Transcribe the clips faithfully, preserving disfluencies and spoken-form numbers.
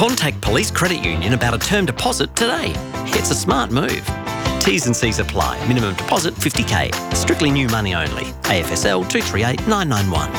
Contact Police Credit Union about a term deposit today. It's a smart move. T's and C's apply. Minimum deposit fifty K. Strictly new money only. A F S L two three eight nine nine one.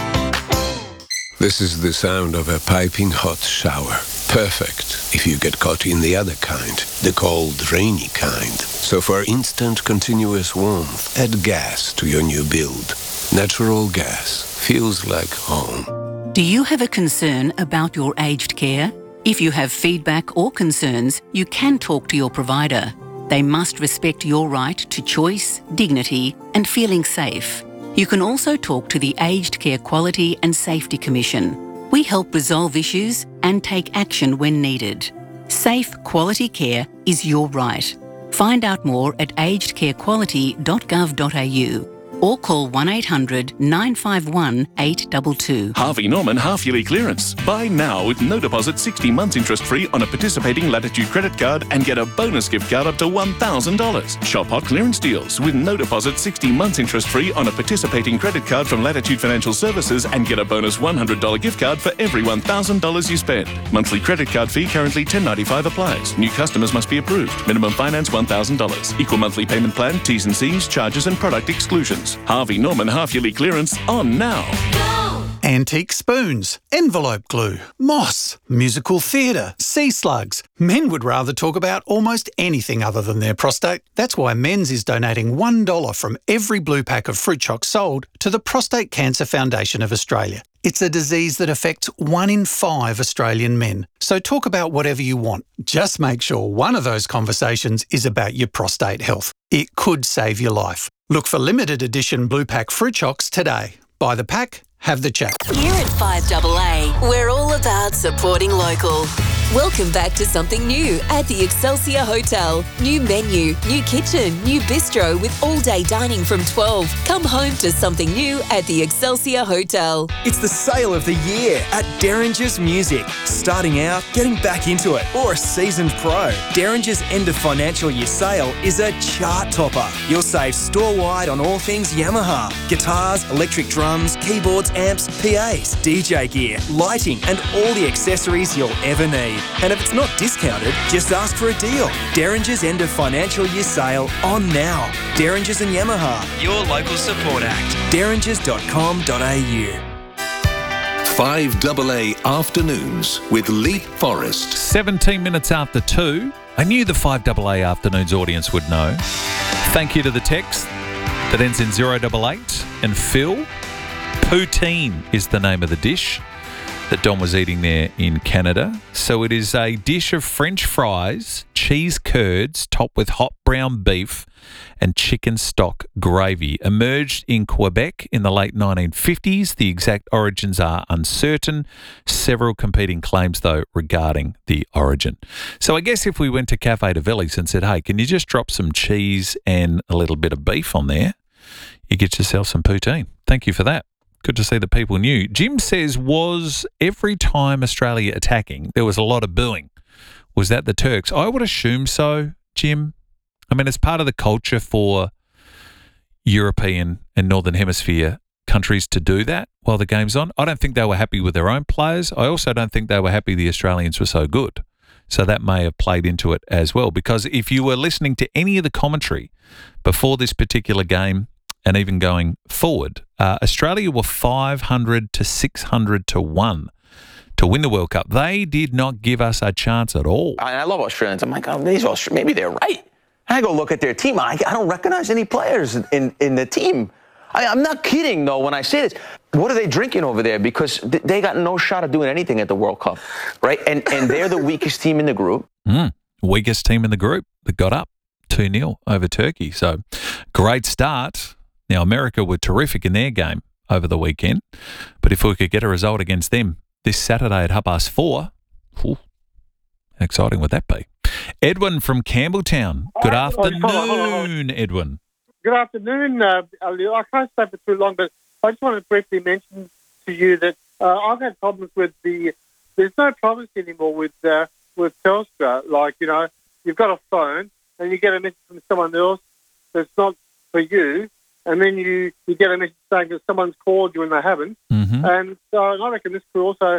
This is the sound of a piping hot shower. Perfect if you get caught in the other kind, the cold, rainy kind. So for instant, continuous warmth, add gas to your new build. Natural gas feels like home. Do you have a concern about your aged care? If you have feedback or concerns, you can talk to your provider. They must respect your right to choice, dignity, and feeling safe. You can also talk to the Aged Care Quality and Safety Commission. We help resolve issues and take action when needed. Safe, quality care is your right. Find out more at aged care quality dot gov dot a u or call one eight hundred nine five one eight two two. Harvey Norman half-yearly clearance. Buy now with no deposit, sixty months interest-free on a participating Latitude credit card and get a bonus gift card up to one thousand dollars. Shop hot clearance deals with no deposit, sixty months interest-free on a participating credit card from Latitude Financial Services and get a bonus one hundred dollars gift card for every one thousand dollars you spend. Monthly credit card fee currently ten dollars ninety-five applies. New customers must be approved. Minimum finance one thousand dollars. Equal monthly payment plan, T's and C's, charges and product exclusions. Harvey Norman half-yearly clearance on now. Go! Antique spoons, envelope glue, moss, musical theatre, sea slugs. Men would rather talk about almost anything other than their prostate. That's why Men's is donating one dollar from every blue pack of fruit chocs sold to the Prostate Cancer Foundation of Australia. It's a disease that affects one in five Australian men. So talk about whatever you want. Just make sure one of those conversations is about your prostate health. It could save your life. Look for limited edition Blue Pack Fruit Chocs today. Buy the pack, have the chat. Here at five A A, we're all about supporting local. Welcome back to something new at the Excelsior Hotel. New menu, new kitchen, new bistro with all-day dining from twelve. Come home to something new at the Excelsior Hotel. It's the sale of the year at Derringer's Music. Starting out, getting back into it, or a seasoned pro. Derringer's end of financial year sale is a chart topper. You'll save store-wide on all things Yamaha. Guitars, electric drums, keyboards, amps, P As, D J gear, lighting and all the accessories you'll ever need. And if it's not discounted, just ask for a deal. Derringer's end of financial year sale on now. Derringer's and Yamaha, your local support act. derringers dot com dot a u. five A A Afternoons with Leap Forest. seventeen minutes after two. I knew the five A A Afternoons audience would know. Thank you to the text that ends in zero eight eight. And Phil, poutine is the name of the dish that Don was eating there in Canada. So it is a dish of French fries, cheese curds topped with hot brown beef and chicken stock gravy. Emerged in Quebec in the late nineteen fifties. The exact origins are uncertain. Several competing claims, though, regarding the origin. So I guess if we went to Cafe de Villys and said, hey, can you just drop some cheese and a little bit of beef on there, you get yourself some poutine. Thank you for that. Good to see that people knew. Jim says, was every time Australia attacking, there was a lot of booing. Was that the Turks? I would assume so, Jim. I mean, it's part of the culture for European and Northern Hemisphere countries to do that while the game's on. I don't think they were happy with their own players. I also don't think they were happy the Australians were so good. So that may have played into it as well. Because if you were listening to any of the commentary before this particular game, and even going forward, uh, Australia were five hundred to six hundred to one to win the World Cup. They did not give us a chance at all. I, I love Australians. I'm like, oh, these are Austra- maybe they're right. And I go look at their team. I, I don't recognize any players in, in the team. I, I'm not kidding, though, when I say this. What are they drinking over there? Because th- they got no shot of doing anything at the World Cup, right? And and they're the weakest team in the group. Mm, weakest team in the group that got up two nil over Turkey. So great start. Now, America were terrific in their game over the weekend, but if we could get a result against them this Saturday at half past four, whew, how exciting would that be? Edwin from Campbelltown. Good afternoon, Edwin. Good afternoon, uh, Ali. I can't stay for too long, but I just want to briefly mention to you that uh, I've had problems with the. There's no problems anymore with uh, with Telstra. Like, you know, you've got a phone and you get a message from someone else that's not for you. And then you, you get a message saying that someone's called you and they haven't. Mm-hmm. And so I reckon this could also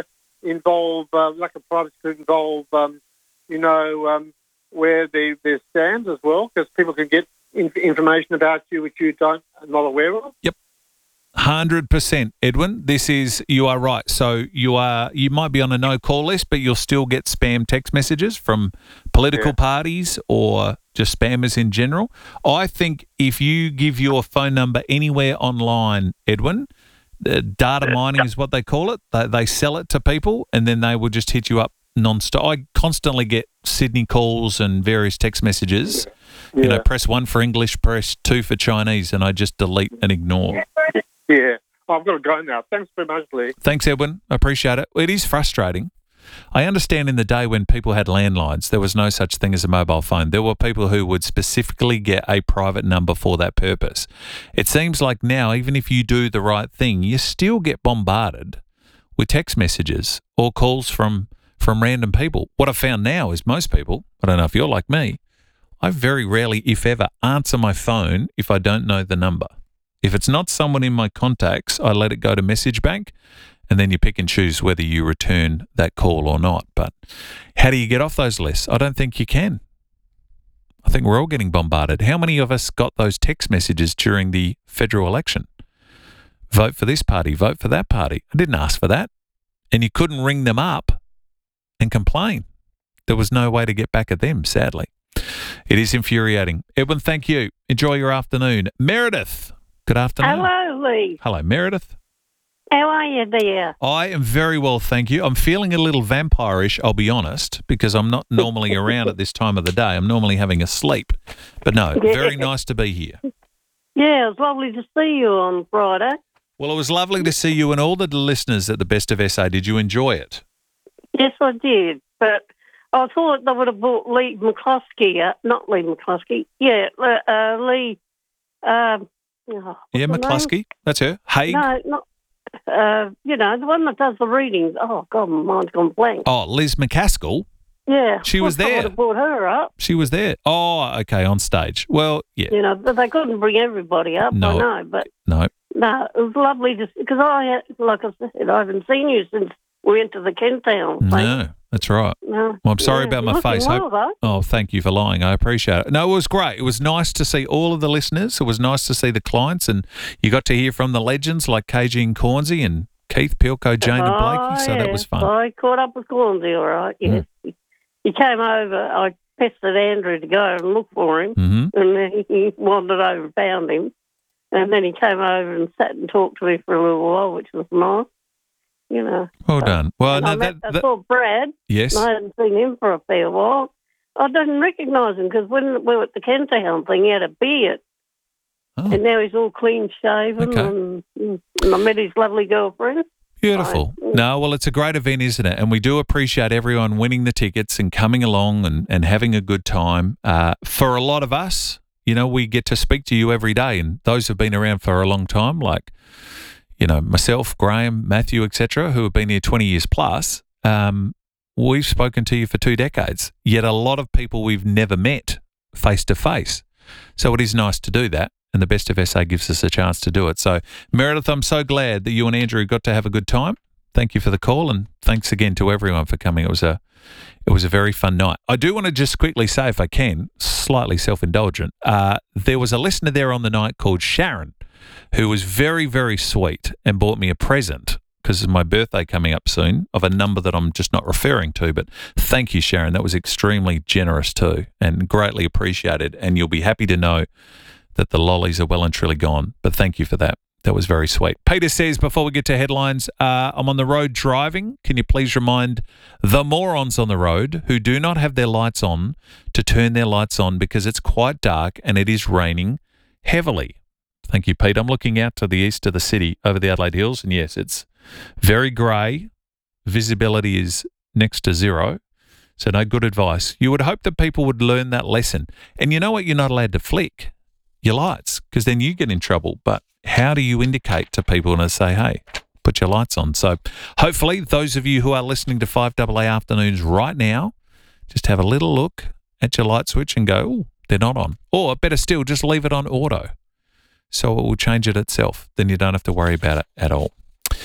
involve, uh, lack of privacy could involve, um, you know, um, where the, there's scams as well, because people can get in- information about you which you don't are not aware of. Yep. one hundred percent, Edwin. This is, you are right. So you are, you might be on a no-call list, but you'll still get spam text messages from political Yeah. parties or just spammers in general. I think if you give your phone number anywhere online, Edwin, uh, data mining is what they call it. They, they sell it to people and then they will just hit you up non-stop. I constantly get Sydney calls and various text messages. Yeah. You know, press one for English, press two for Chinese, and I just delete and ignore. Yeah. I've got to go now. Thanks very much, Lee. Thanks, Edwin. I appreciate it. It is frustrating. I understand in the day when people had landlines, there was no such thing as a mobile phone. There were people who would specifically get a private number for that purpose. It seems like now, even if you do the right thing, you still get bombarded with text messages or calls from, from random people. What I've found now is most people, I don't know if you're like me, I very rarely, if ever, answer my phone if I don't know the number. If it's not someone in my contacts, I let it go to message bank, and then you pick and choose whether you return that call or not. But how do you get off those lists? I don't think you can. I think we're all getting bombarded. How many of us got those text messages during the federal election? Vote for this party, vote for that party. I didn't ask for that. And you couldn't ring them up and complain. There was no way to get back at them, sadly. It is infuriating. Edwin, thank you. Enjoy your afternoon. Meredith, good afternoon. Hello, Lee. Hello, Meredith. How are you there? I am very well, thank you. I'm feeling a little vampire-ish, I'll be honest, because I'm not normally around at this time of the day. I'm normally having a sleep. But no, Yeah. very nice to be here. Yeah, it was lovely to see you on Friday. Well, it was lovely to see you and all the listeners at the Best of S A. Did you enjoy it? Yes, I did. But I thought they would have brought Lee McCluskey, uh, not Lee McCluskey. Yeah, uh, uh, Lee. Um, oh, Yeah, what's her McCluskey. name? That's her. Haig. No, not. Uh, you know, the one that does the readings. Oh, God, my mind's gone blank. Oh, Liz McCaskill. Yeah. She was I thought there. I would have brought her up. She was there. Oh, okay, on stage. Well, yeah. You know, but they couldn't bring everybody up. No. I know, but No. no, it was lovely to because I, had- like I said, I haven't seen you since we went to the Kenttown thing. No, that's right. No. Well, I'm sorry Yeah, about my you're looking face. well, Hope- though. oh, thank you for lying. I appreciate it. No, it was great. It was nice to see all of the listeners. It was nice to see the clients, and you got to hear from the legends like K G and Cornsey and Keith, Pilco, Jane and Blakey, so Oh, that yeah. was fun. I caught up with Cornsey, all right, yes. He, he came over. I pestered Andrew to go and look for him, Mhm. and then he wandered over and found him. And then he came over and sat and talked to me for a little while, which was nice, you know. Well done. Well, And no, I, met, that, I that saw Brad. yes. And I hadn't seen him for a fair while. I didn't recognise him because when we were at the Kenttown thing, he had a beard. Oh. And now he's all clean shaven, Okay. and, and I met his lovely girlfriend. Beautiful. Right. No, well, it's a great event, isn't it? And we do appreciate everyone winning the tickets and coming along and, and having a good time. Uh, for a lot of us, you know, we get to speak to you every day, and those who've been around for a long time, like, you know, myself, Graham, Matthew, et cetera, who have been here twenty years plus, um, we've spoken to you for two decades. Yet a lot of people we've never met face to face. So it is nice to do that. And the Best of S A gives us a chance to do it. So, Meredith, I'm so glad that you and Andrew got to have a good time. Thank you for the call, and thanks again to everyone for coming. It was a, it was a very fun night. I do want to just quickly say, if I can, slightly self-indulgent. Uh, there was a listener there on the night called Sharon, who was very, very sweet and bought me a present because of my birthday coming up soon of a number that I'm just not referring to. But thank you, Sharon. That was extremely generous too, and greatly appreciated. And you'll be happy to know that the lollies are well and truly gone. But thank you for that. That was very sweet. Peter says, before we get to headlines, uh, I'm on the road driving. Can you please remind the morons on the road who do not have their lights on to turn their lights on because it's quite dark and it is raining heavily. Thank you, Pete. I'm looking out to the east of the city over the Adelaide Hills, and yes, it's very grey. Visibility is next to zero. So no good advice. You would hope that people would learn that lesson. And you know what? You're not allowed to flick your lights because then you get in trouble. But how do you indicate to people and say, hey, put your lights on? So hopefully those of you who are listening to five A A Afternoons right now, just have a little look at your light switch and go, oh, they're not on. Or better still, just leave it on auto so it will change it itself. Then you don't have to worry about it at all.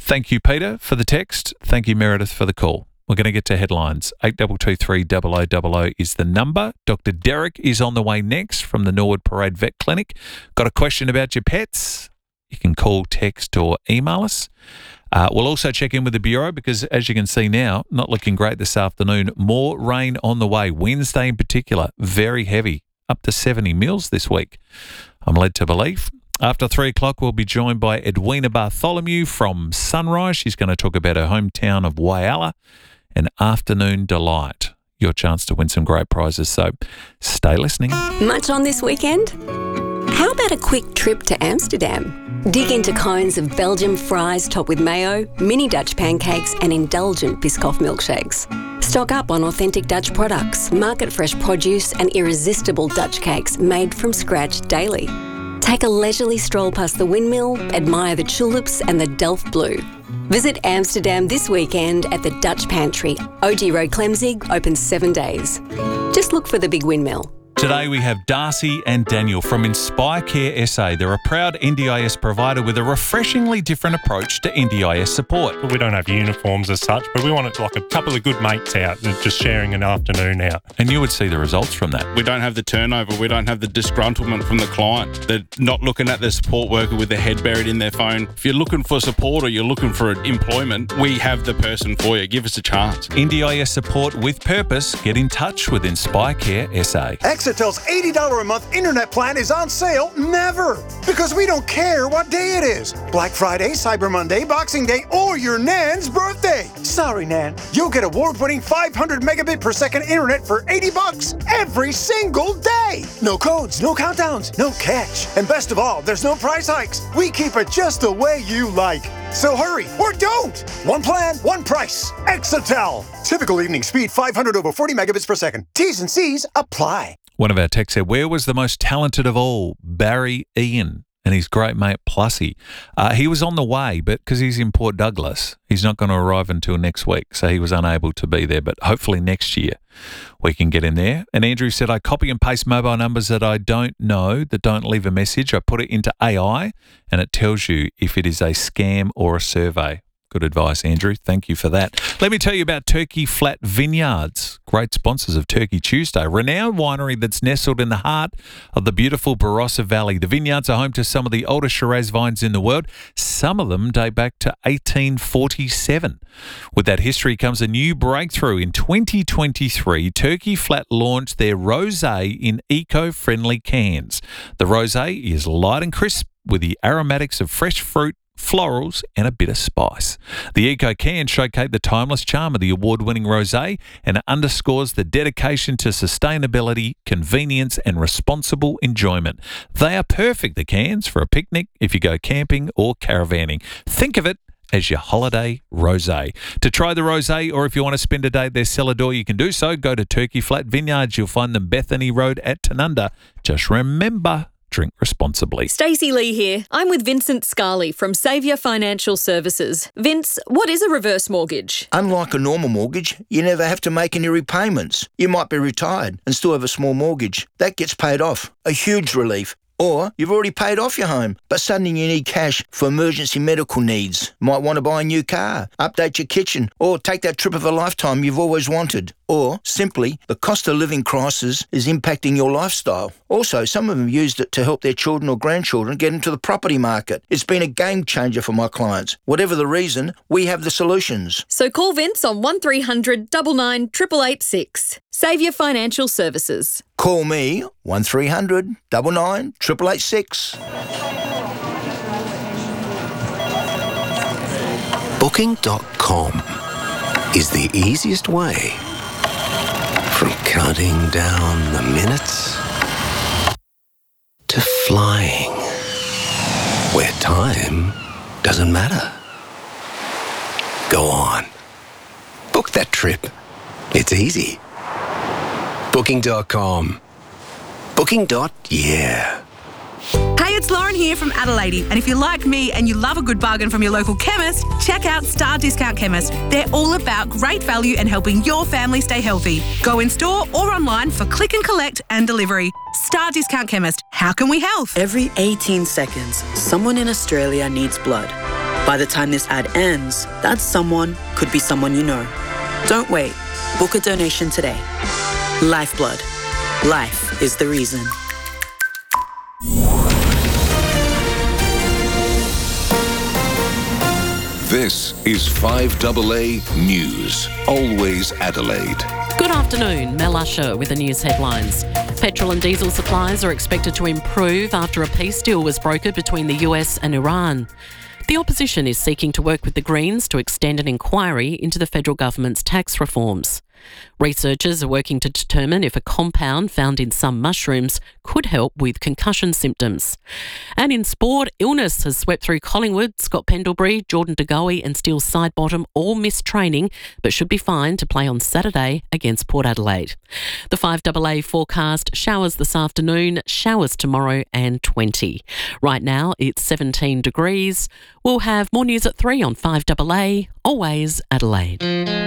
Thank you, Peter, for the text. Thank you, Meredith, for the call. We're going to get to headlines. eight two two three zero zero zero zero is the number. Doctor Derek is on the way next from the Norwood Parade Vet Clinic. Got a question about your pets? You can call, text or email us. Uh, we'll also check in with the Bureau because, as you can see now, not looking great this afternoon. More rain on the way. Wednesday in particular, very heavy, up to seventy mils this week, I'm led to believe. After three o'clock, we'll be joined by Edwina Bartholomew from Sunrise. She's going to talk about her hometown of Whyalla. An afternoon delight. Your chance to win some great prizes, so stay listening. Much on this weekend? How about a quick trip to Amsterdam? Dig into cones of Belgian fries topped with mayo, mini Dutch pancakes and indulgent Biscoff milkshakes. Stock up on authentic Dutch products, market fresh produce and irresistible Dutch cakes made from scratch daily. Take a leisurely stroll past the windmill, admire the tulips and the Delft Blue. Visit Amsterdam this weekend at the Dutch Pantry. O G Road Clemzig, open seven days. Just look for the big windmill. Today we have Darcy and Daniel from Inspire Care S A. They're a proud N D I S provider with a refreshingly different approach to N D I S support. We don't have uniforms as such, but we want it to like a couple of good mates out and just sharing an afternoon out. And you would see the results from that. We don't have the turnover. We don't have the disgruntlement from the client. They're not looking at the support worker with their head buried in their phone. If you're looking for support or you're looking for employment, we have the person for you. Give us a chance. N D I S support with purpose. Get in touch with Inspire Care S A. Exitel's eighty dollars a month internet plan is on sale never, because we don't care what day it is. Black Friday, Cyber Monday, Boxing Day, or your Nan's birthday. Sorry, Nan. You'll get award-winning five hundred megabit per second internet for eighty bucks every single day. No codes, no countdowns, no catch. And best of all, there's no price hikes. We keep it just the way you like. So hurry, or don't. One plan, one price. Exitel. Typical evening speed five hundred over forty megabits per second. T's and C's apply. One of our texts said, where was the most talented of all? Barry Ian and his great mate Plussy. Uh, he was on the way, but because he's in Port Douglas, he's not going to arrive until next week, so he was unable to be there. But hopefully next year we can get in there. And Andrew said, I copy and paste mobile numbers that I don't know, that don't leave a message. I put it into A I, and it tells you if it is a scam or a survey. Good advice, Andrew. Thank you for that. Let me tell you about Turkey Flat Vineyards, great sponsors of Turkey Tuesday. Renowned winery that's nestled in the heart of the beautiful Barossa Valley. The vineyards are home to some of the oldest Shiraz vines in the world. Some of them date back to eighteen forty-seven. With that history comes a new breakthrough. In twenty twenty-three, Turkey Flat launched their rosé in eco-friendly cans. The rosé is light and crisp with the aromatics of fresh fruit, florals and a bit of spice. The Eco Can showcase the timeless charm of the award-winning rosé and it underscores the dedication to sustainability, convenience and responsible enjoyment. They are perfect, the cans, for a picnic if you go camping or caravanning. Think of it as your holiday rosé. To try the rosé, or if you want to spend a day at their cellar door, you can do so. Go to Turkey Flat Vineyards. You'll find them Bethany Road at Tanunda. Just remember, drink responsibly. Stacey Lee here. I'm with Vincent Scarley from Saviour Financial Services. Vince, what is a reverse mortgage? Unlike a normal mortgage, you never have to make any repayments. You might be retired and still have a small mortgage. That gets paid off. A huge relief. Or you've already paid off your home, but suddenly you need cash for emergency medical needs. Might want to buy a new car, update your kitchen, or take that trip of a lifetime you've always wanted. Or simply, the cost of living crisis is impacting your lifestyle. Also, some of them used it to help their children or grandchildren get into the property market. It's been a game changer for my clients. Whatever the reason, we have the solutions. So call Vince on one three hundred nine nine eight eight eight six. Saviour Financial Services. Call me one three hundred nine nine eight eight eight six. Booking dot com is the easiest way from counting down the minutes to flying, where time doesn't matter. Go on. Book that trip. It's easy. Booking dot com. Booking. Yeah. Hey, it's Lauren here from Adelaide, and if you're like me and you love a good bargain from your local chemist, check out Star Discount Chemist. They're all about great value and helping your family stay healthy. Go in store or online for click and collect and delivery. Star Discount Chemist. How can we help? Every eighteen seconds, someone in Australia needs blood. By the time this ad ends, that someone could be someone you know. Don't wait. Book a donation today. Lifeblood. Life is the reason. This is five A A News. Always Adelaide. Good afternoon, Mel Usher with the news headlines. Petrol and diesel supplies are expected to improve after a peace deal was brokered between the U S and Iran. The opposition is seeking to work with the Greens to extend an inquiry into the federal government's tax reforms. Researchers are working to determine if a compound found in some mushrooms could help with concussion symptoms. And in sport, illness has swept through Collingwood. Scott Pendlebury, Jordan De Goey and Steele Sidebottom all missed training but should be fine to play on Saturday against Port Adelaide. The five A A forecast: showers this afternoon, showers tomorrow and twenty. Right now it's seventeen degrees. We'll have more news at three on five A A, always Adelaide.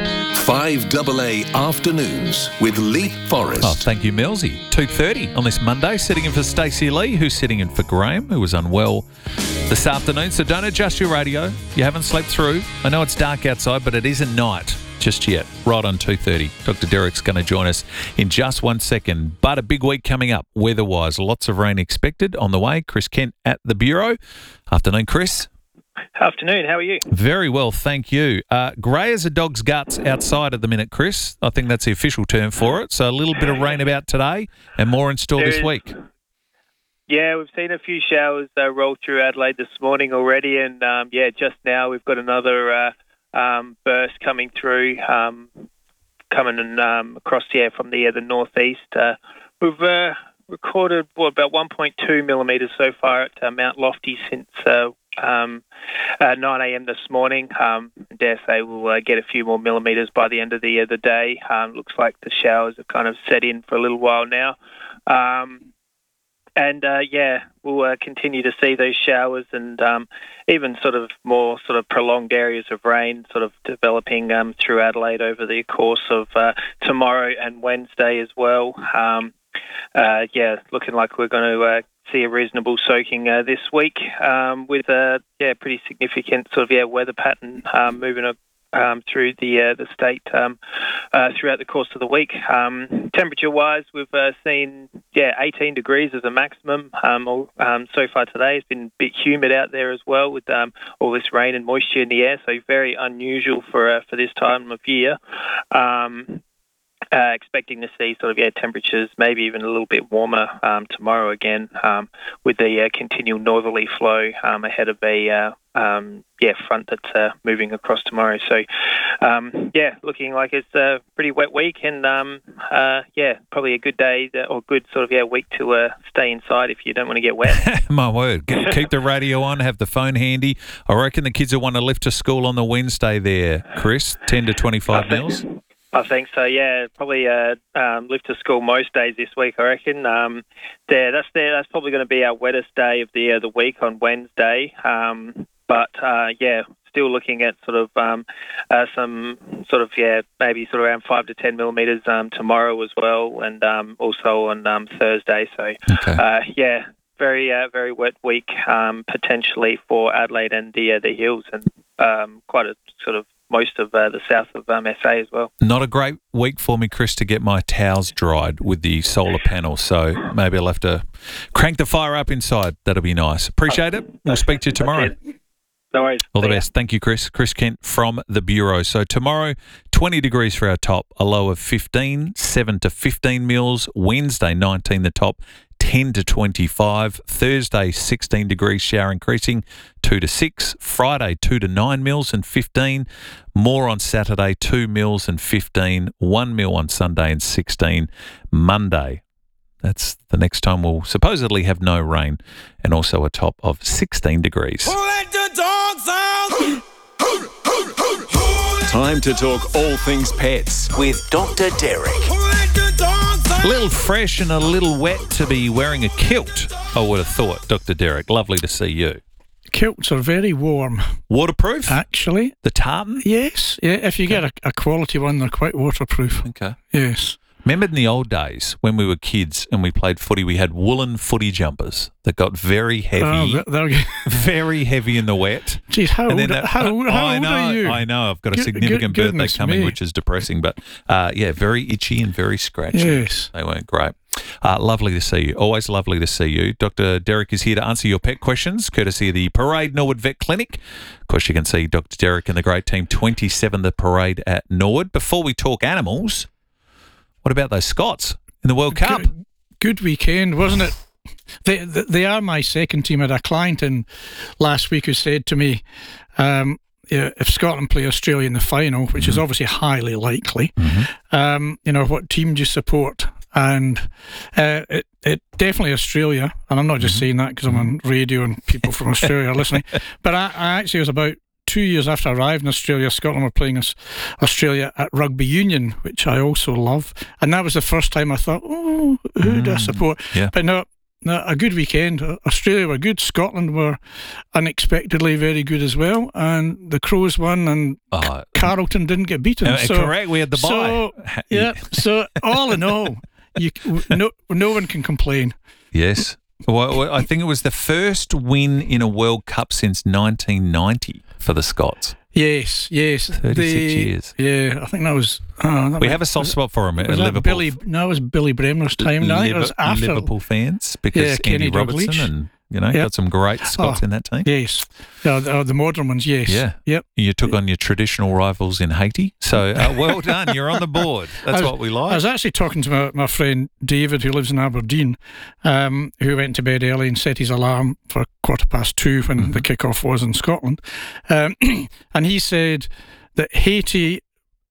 five A A Afternoons with Lee Forrest. Oh, thank you, Millsy. two thirty on this Monday, sitting in for Stacey Lee, who's sitting in for Graham, who was unwell this afternoon. So don't adjust your radio. You haven't slept through. I know it's dark outside, but it isn't night just yet. Right on two thirty. Doctor Derek's going to join us in just one second. But a big week coming up weather-wise. Lots of rain expected on the way. Chris Kent at the Bureau. Afternoon, Chris. Afternoon, how are you? Very well, thank you. Uh, grey as a dog's guts outside at the minute, Chris. I think that's the official term for it. So a little bit of rain about today and more in store There this is- week. Yeah, we've seen a few showers uh, roll through Adelaide this morning already, and um, yeah, just now we've got another uh, um, burst coming through, um, coming and um, across yeah from the uh, the northeast. Uh, we've uh, recorded well, about one point two millimetres so far at uh, Mount Lofty since uh, um, uh, nine a.m. this morning. Um, I dare say we'll uh, get a few more millimetres by the end of the uh, the day. Um, looks like the showers have kind of set in for a little while now. Um, And, uh, yeah, we'll uh, continue to see those showers and um, even sort of more sort of prolonged areas of rain sort of developing um, through Adelaide over the course of uh, tomorrow and Wednesday as well. Um, uh, yeah, looking like we're going to uh, see a reasonable soaking uh, this week um, with a yeah, pretty significant sort of yeah weather pattern um, moving up. Um, through the uh, the state um, uh, throughout the course of the week. Um, temperature-wise, we've uh, seen yeah eighteen degrees as a maximum. Um, all, um, so far today, it's been a bit humid out there as well with um, all this rain and moisture in the air. So very unusual for uh, for this time of year. Um, Uh, expecting to see sort of yeah temperatures maybe even a little bit warmer um, tomorrow again um, with the uh, continual northerly flow um, ahead of a uh, um, yeah front that's uh, moving across tomorrow. So um, yeah, looking like it's a pretty wet week and um, uh, yeah probably a good day that, or good sort of yeah week to uh, stay inside if you don't want to get wet. My word. Ke- Keep the radio on, have the phone handy. I reckon the kids will want to lift to school on the Wednesday there, Chris, ten to twenty-five mils. I think so, yeah. Probably uh, um, lift to school most days this week, I reckon. Um, there, that's there. That's probably going to be our wettest day of the uh, the week on Wednesday. Um, but uh, yeah, still looking at sort of um, uh, some sort of yeah maybe sort of around five to ten millimetres um, tomorrow as well, and um, also on um, Thursday. So okay. uh, yeah, very uh, very wet week um, potentially for Adelaide and the uh, the hills, and um, quite a sort of. Most of uh, the south of um, S A as well. Not a great week for me, Chris, to get my towels dried with the solar panel. So maybe I'll have to crank the fire up inside. That'll be nice. Appreciate it. We'll speak to you tomorrow. No worries. All the best. Thank you, Chris. Chris Kent from the Bureau. So tomorrow, twenty degrees for our top, a low of fifteen, seven to fifteen mils. Wednesday, nineteen the top, ten to twenty-five. Thursday, sixteen degrees, shower increasing, two to six. Friday, two to nine mils and fifteen. More on Saturday, two mils and fifteen. one mil on Sunday and sixteen. Monday, that's the next time we'll supposedly have no rain, and also a top of sixteen degrees. Time to talk all things pets with Doctor Derek. A little fresh and a little wet to be wearing a kilt, I would have thought, Doctor Derek. Lovely to see you. Kilts are very warm. Waterproof? Actually. The tartan? Yes. Yeah, if you get a, a quality one, they're quite waterproof. Okay. Yes. Remember in the old days when we were kids and we played footy, we had woolen footy jumpers that got very heavy, Oh, they'll get- very heavy in the wet. Geez, how And then old, that- how, old- how I old know, are you? I know. I've got a Good- significant good- birthday goodness coming, me. which is depressing. But uh, yeah, very itchy and very scratchy. Yes. They weren't great. Uh, lovely to see you. Always lovely to see you. Doctor Derek is here to answer your pet questions, courtesy of the Parade Norwood Vet Clinic. Of course, you can see Doctor Derek and the great team twenty-seven The Parade at Norwood. Before we talk animals, what about those Scots in the World Cup? Good, good weekend, wasn't it? They, they they are my second team. I had a client in last week who said to me, um, yeah, if Scotland play Australia in the final, which Mm-hmm. is obviously highly likely, um, you know, what team do you support? And uh, it, it definitely Australia. And I'm not just saying that because I'm on radio and people from Australia are listening. But I, I actually was about two years after I arrived in Australia. Scotland were playing us Australia at rugby union, which I also love. And that was the first time I thought, oh, who do I support? Yeah. But no, no, a good weekend. Australia were good. Scotland were unexpectedly very good as well. And the Crows won, and Uh, Carlton didn't get beaten. Uh, so, correct, we had the so, bye. Yeah. So all in all, you no no one can complain. Yes. Well, well, I think it was the first win in a World Cup since nineteen ninety for the Scots. Yes, yes. thirty-six The- years. Yeah, I think that was. Oh, that We was- have a soft spot for him at was that Liverpool. Billy, no, it was Billy Bremner's time. No, I think it was Liver- after Liverpool fans because Yeah, Kenny Andy Robertson Dalglish. and, you know, Yeah. got some great Scots Oh, in that team. Yes, yeah, the, uh, the modern ones. Yes. Yeah. Yep. You took on your traditional rivals in Haiti. So uh, well done. You're on the board. That's I was- what we I like. was actually talking to my, my friend David, who lives in Aberdeen, um, who went to bed early and set his alarm for quarter past two when Mm-hmm. the kickoff was in Scotland. Um, and he said that Haiti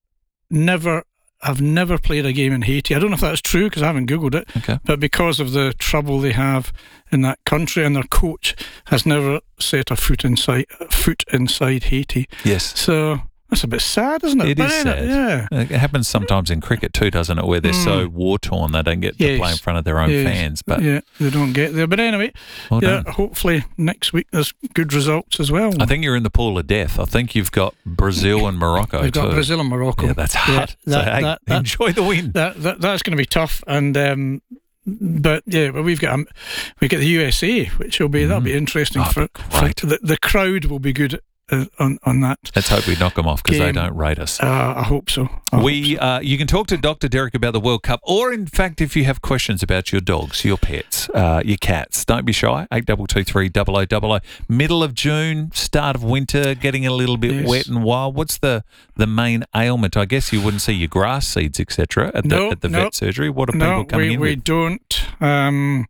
never have never played a game in Haiti. I don't know if that's true because I haven't Googled it. Okay. But because of the trouble they have in that country, and their coach has never set a foot inside foot inside Haiti. Yes. So that's a bit sad, isn't it? It But is anyway, sad. Yeah. It happens sometimes in cricket too, doesn't it? Where they're so Mm. war torn they don't get to Yes. play in front of their own Yes. fans. But yeah, they don't get there. But anyway, Well yeah, done. hopefully next week there's good results as well. I think you're in the pool of death. I think you've got Brazil and Morocco We've got too. Brazil and Morocco. Yeah, that's hard. So, hey, enjoy the win. That, that that's going to be tough, and um, but yeah, but we've got um, we get the U S A, which will be that'll be interesting for, for the the crowd will be good uh, on on that. Let's hope we knock them off because they Game. don't rate us. Uh, I hope so. I We, uh, you can talk to Doctor Derek about the World Cup, or in fact, if you have questions about your dogs, your pets, uh, your cats, don't be shy. Eight double two three double o double o. Middle of June, start of winter, getting a little bit Yes. wet and wild. What's the, the main ailment? I guess you wouldn't see your grass seeds, et cetera, at the No, at the no. vet surgery. What are no, people coming we, in we with? don't. Um,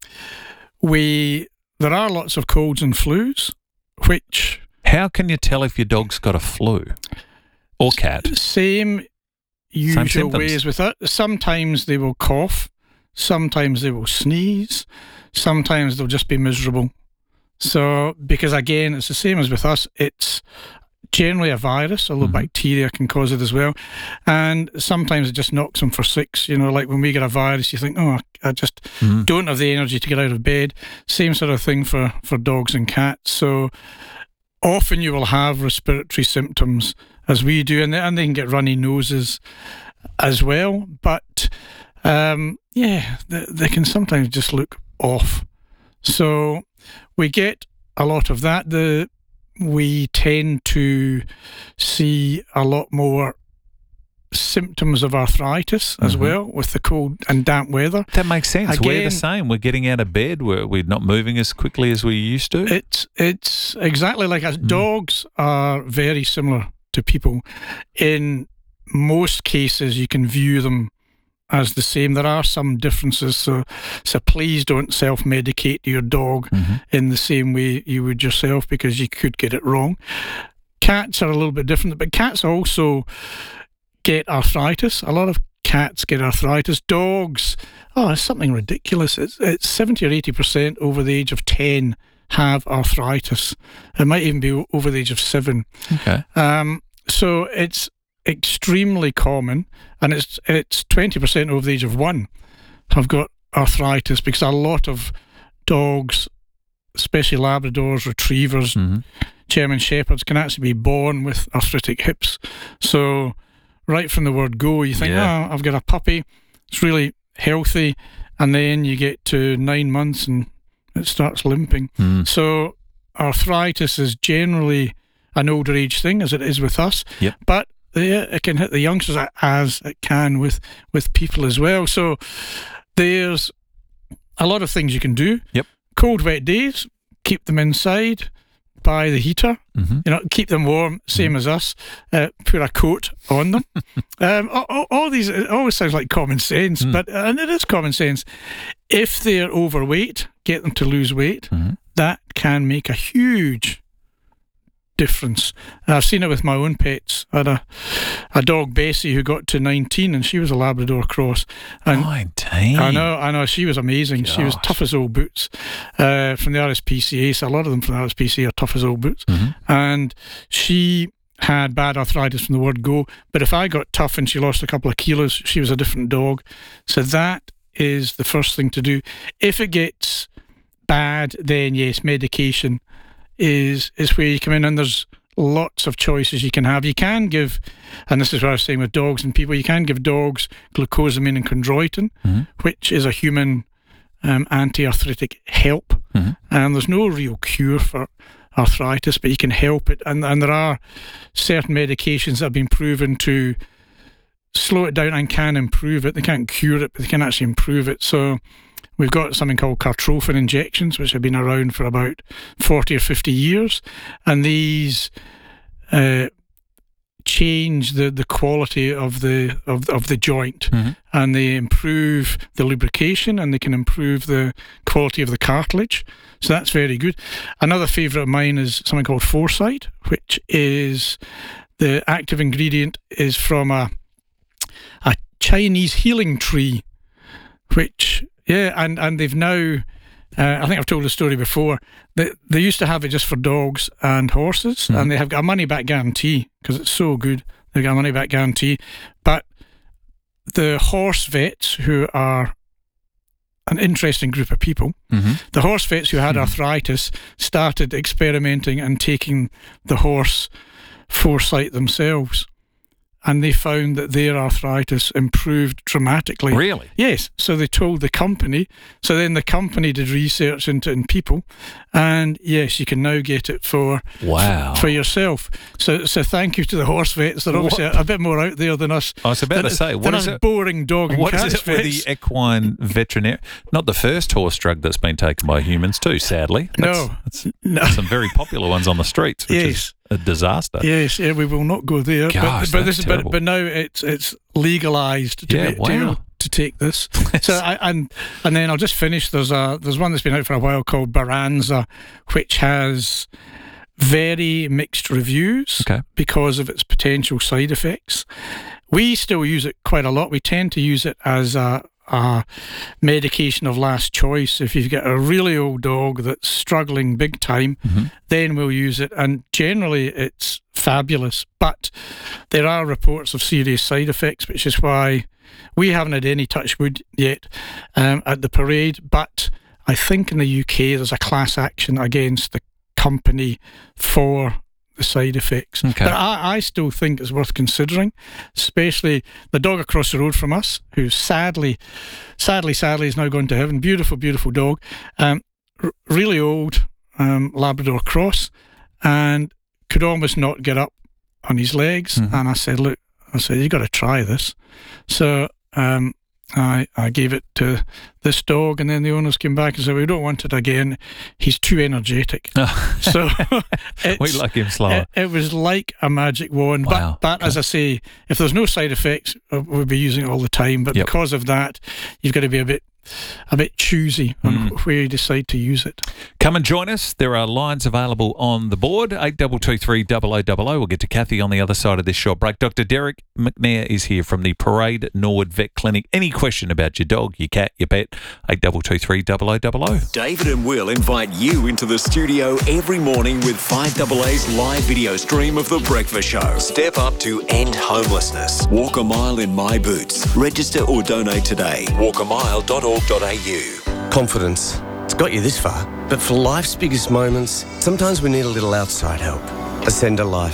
we there are lots of colds and flus, which How can you tell if your dog's got a flu or cat? same usual symptoms. ways with it. Sometimes they will cough, sometimes they will sneeze, sometimes they'll just be miserable. So, because again, it's the same as with us, it's generally a virus, although bacteria can cause it as well. And sometimes it just knocks them for six. You know, like when we get a virus, you think, oh, I just Mhm. don't have the energy to get out of bed. Same sort of thing for, for dogs and cats. So, often you will have respiratory symptoms as we do, and they, and they can get runny noses as well. But um, yeah, they, they can sometimes just look off. So we get a lot of that. The we tend to see a lot more symptoms of arthritis as Mhm. well with the cold and damp weather. That makes sense. We're the Again- same. We're getting out of bed. We're, we're not moving as quickly as we used to. It's it's exactly like us. Dogs are very similar to people. In most cases, you can view them as the same. There are some differences, so so please don't self-medicate your dog in the same way you would yourself, because you could get it wrong. Cats are a little bit different, but cats also get arthritis. A lot of cats get arthritis. Dogs, oh, it's something ridiculous. It's, it's seventy or eighty percent over the age of ten have arthritis. It might even be over the age of seven. Okay. Um, so it's extremely common, and it's it's twenty percent over the age of one have got arthritis, because a lot of dogs, especially Labradors, Retrievers, German Shepherds, can actually be born with arthritic hips. So right from the word go, you think, Yeah. oh, I've got a puppy, It's really healthy, and then you get to nine months and it starts limping. Mm. So arthritis is generally an older age thing, as it is with us. Yep. But yeah, it can hit the youngsters as it can with, with people as well. So there's a lot of things you can do. Yep. Cold, wet days, keep them inside. Buy the heater, mm-hmm. you know, keep them warm, same mm-hmm. as us. Uh, put a coat on them. um, all, all these, it always sounds like common sense, mm. but and it is common sense. If they're overweight, get them to lose weight. Mm-hmm. That can make a huge difference. And I've seen it with my own pets. I had a, a dog, Bessie, who got to nineteen, and she was a Labrador cross. And nineteen? I know, I know. She was amazing. Gosh. She was tough as old boots uh, from the R S P C A. So a lot of them from the R S P C A are tough as old boots. Mm-hmm. And she had bad arthritis from the word go. But if I got tough and she lost a couple of kilos, she was a different dog. So that is the first thing to do. If it gets bad, then yes, medication is is where you come in, and there's lots of choices you can have. You can give, and this is what I was saying with dogs and people, you can give dogs glucosamine and chondroitin, mm-hmm. which is a human um, anti-arthritic help, mm-hmm. and there's no real cure for arthritis, but you can help it, and, and there are certain medications that have been proven to slow it down and can improve it. They can't cure it, but they can actually improve it. So we've got something called Cartrophin injections, which have been around for about forty or fifty years. And these uh, change the, the quality of the of, of the joint. Mm-hmm. And they improve the lubrication, and they can improve the quality of the cartilage. So that's very good. Another favourite of mine is something called Foresight, which is the active ingredient is from a, a Chinese healing tree, which... Yeah, and, and they've now, uh, I think I've told the story before, they, they used to have it just for dogs and horses, mm. and they have got a money-back guarantee, because it's so good, they've got a money-back guarantee. But the horse vets, who are an interesting group of people, mm-hmm. the horse vets who had mm-hmm. arthritis started experimenting and taking the horse Foresight themselves. And they found that their arthritis improved dramatically. Really? Yes. So they told the company. So then the company did research into it in people. And yes, you can now get it for wow. for yourself. So so thank you to the horse vets. They're obviously a, a bit more out there than us. I was about than, to say, what is it? Boring dog and what cat is it with vets. the equine veterinary? Not the first horse drug that's been taken by humans too, sadly. That's, no. That's, no. Some very popular ones on the streets, which yes. is a disaster. Yes, yeah, we will not go there. Gosh, but but, that's this, but, but now it's it's legalised to, yeah, be, wow. to, to take this. so I, and and then I'll just finish. There's a there's one that's been out for a while called Baranza, which has very mixed reviews okay. because of its potential side effects. We still use it quite a lot. We tend to use it as a a medication of last choice. If you've got a really old dog that's struggling big time, mm-hmm. then we'll use it, and generally it's fabulous. But there are reports of serious side effects, which is why we haven't had any touch wood yet um, at the parade. But I think in the U K there's a class action against the company for the side effects. Okay. But I, I still think it's worth considering, especially the dog across the road from us, who sadly, sadly, sadly is now gone to heaven. Beautiful, beautiful dog. Um, r- really old um, Labrador cross, and could almost not get up on his legs. Mm-hmm. And I said, look, I said, you got to try this. So um, I, I gave it to this dog, and then the owners came back and said, we don't want it again. He's too energetic. So we like him slower. It, it was like a magic wand. Wow. But, but okay. as I say, if there's no side effects, we'll be using it all the time. But yep. because of that, you've got to be a bit a bit choosy on mm. where you decide to use it. Come and join us. There are lines available on the board, eight two two three, double oh double oh. We'll get to Kathy on the other side of this short break. Doctor Derek McNair is here from the Parade Norwood Vet Clinic. Any question about your dog, your cat, your pet, eight two two three, double oh double oh. David and Will invite you into the studio every morning with five A A's live video stream of The Breakfast Show. Step up to end homelessness. Walk a mile in my boots. Register or donate today. walk a mile dot org dot a u. Confidence. It's got you this far, but for life's biggest moments, sometimes we need a little outside help. Ascender Life.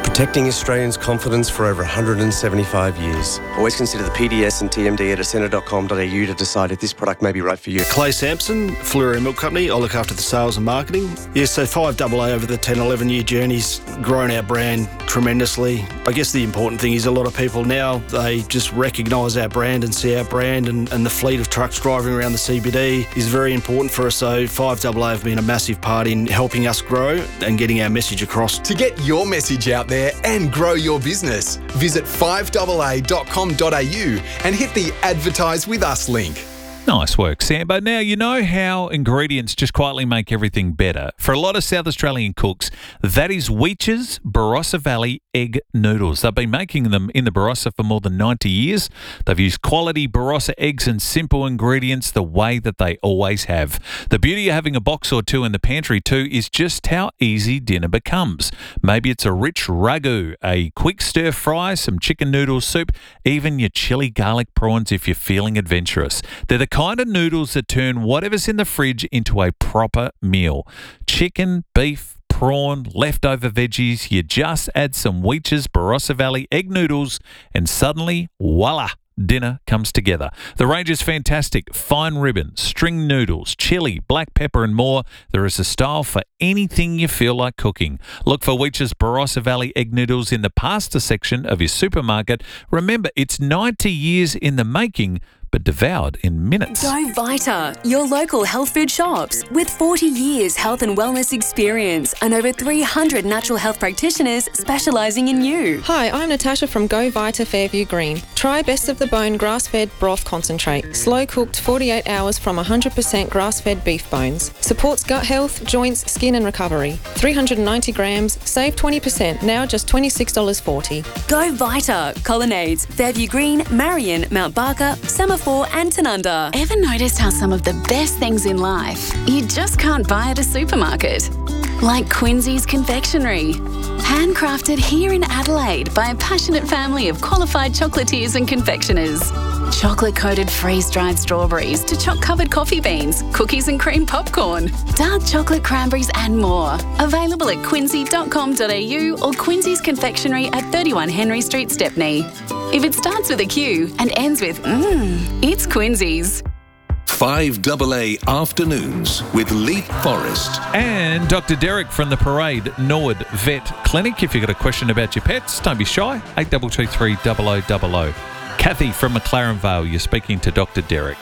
Protecting Australians' confidence for over one hundred seventy-five years. Always consider the P D S and T M D at ascender dot com dot a u to decide if this product may be right for you. Clay Sampson, Fleury Milk Company. I look after the sales and marketing. Yeah, so five A A over the ten, eleven year journey's grown our brand tremendously. I guess the important thing is a lot of people now, they just recognise our brand and see our brand, and, and the fleet of trucks driving around the C B D is very important for us. So five A A have been a massive part in helping us grow and getting our message across. To get your message out there and grow your business, visit five A A dot com dot a u and hit the Advertise With Us link. Nice work, Sambo. Now, you know how ingredients just quietly make everything better. For a lot of South Australian cooks, that is Weech's Barossa Valley egg noodles. They've been making them in the Barossa for more than ninety years. They've used quality Barossa eggs and simple ingredients the way that they always have. The beauty of having a box or two in the pantry too is just how easy dinner becomes. Maybe it's a rich ragu, a quick stir fry, some chicken noodle soup, even your chili garlic prawns if you're feeling adventurous. They're the kind of noodles that turn whatever's in the fridge into a proper meal. Chicken, beef, prawn, leftover veggies, you just add some Weech's Barossa Valley egg noodles and suddenly, voila, dinner comes together. The range is fantastic. Fine ribbon, string noodles, chili, black pepper and more. There is a style for anything you feel like cooking. Look for Weech's Barossa Valley egg noodles in the pasta section of your supermarket. Remember, it's ninety years in the making, but devoured in minutes. Go Vita, your local health food shops. With forty years health and wellness experience and over three hundred natural health practitioners specialising in you. Hi, I'm Natasha from Go Vita Fairview Green. Try Best of the Bone grass-fed broth concentrate. Slow cooked forty-eight hours from one hundred percent grass-fed beef bones. Supports gut health, joints, skin and recovery. three hundred ninety grams, save twenty percent, now just twenty-six dollars forty. Go Vita, Colonnades, Fairview Green, Marion, Mount Barker, Semaphore and Tanunda. Ever noticed how some of the best things in life you just can't buy at a supermarket? Like Quincy's Confectionery. Handcrafted here in Adelaide by a passionate family of qualified chocolatiers and confectioners. Chocolate-coated freeze-dried strawberries to choc-covered coffee beans, cookies and cream popcorn, dark chocolate cranberries and more. Available at quincy dot com dot a u or Quincy's Confectionery at thirty-one Henry Street, Stepney. If it starts with a Q and ends with mmm, it's Quincy's. five A A Afternoons with Leap Forest. And Doctor Derek from the Parade Norwood Vet Clinic. If you've got a question about your pets, don't be shy. eight two two three zero zero zero zero. Kathy from McLaren Vale, you're speaking to Doctor Derek.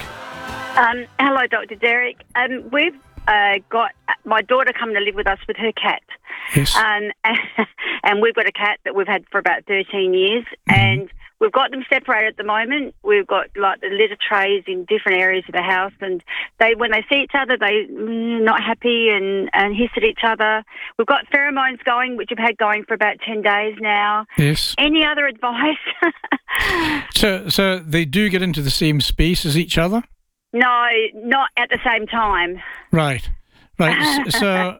Um, hello, Doctor Derek. Um, we've uh, got my daughter coming to live with us with her cat. Yes. Um, and we've got a cat that we've had for about thirteen years, mm-hmm. and we've got them separated at the moment. We've got like the litter trays in different areas of the house, and they, when they see each other, they mm, not happy and, and hiss at each other. We've got pheromones going, which we've had going for about ten days now. Yes. Any other advice? so, so they do get into the same space as each other? No, not at the same time. Right, right. So,